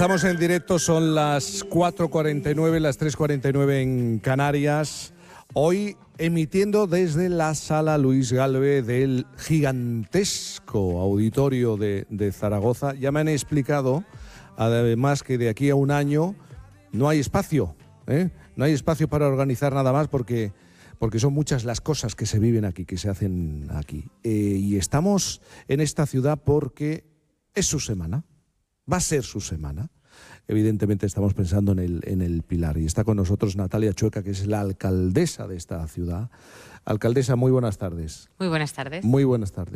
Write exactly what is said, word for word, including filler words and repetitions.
Estamos en directo, son las cuatro cuarenta y nueve, las tres cuarenta y nueve en Canarias. Hoy emitiendo desde la Sala Luis Galve del gigantesco auditorio de, de Zaragoza. Ya me han explicado, además, que de aquí a un año no hay espacio, ¿eh? No hay espacio para organizar nada más porque, porque son muchas las cosas que se viven aquí, que se hacen aquí. Eh, y estamos en esta ciudad porque es su semana. Va a ser su semana. Evidentemente estamos pensando en el, en el Pilar. Y está con nosotros Natalia Chueca, que es la alcaldesa de esta ciudad. Alcaldesa, muy buenas tardes. Muy buenas tardes. Muy buenas tardes.